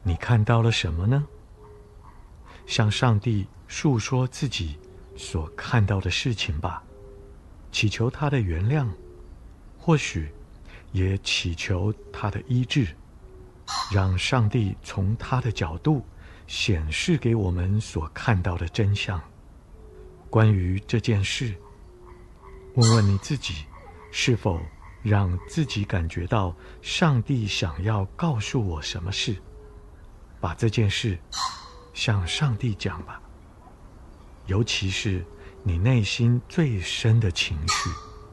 你看到了什么呢？向上帝述说自己所看到的事情吧，祈求他的原谅，或许也祈求他的医治，让上帝从他的角度显示给我们所看到的真相。关于这件事，问问你自己，是否让自己感觉到上帝想要告诉我什么事？把这件事向上帝讲吧，尤其是你内心最深的情绪。